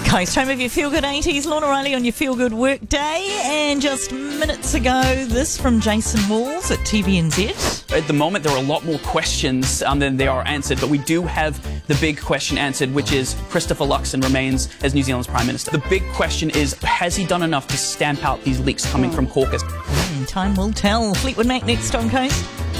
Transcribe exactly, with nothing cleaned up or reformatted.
Coast, home of your Feel Good eighties. Lorna Riley on your Feel Good Work Day. And just minutes ago, this from Jason Walls at T V N Z. At the moment, there are a lot more questions um, than there are answered, but we do have the big question answered, which is Christopher Luxon remains as New Zealand's Prime Minister. The big question is, has he done enough to stamp out these leaks coming from caucus? Mm, time will tell. Fleetwood Mac next on Coast.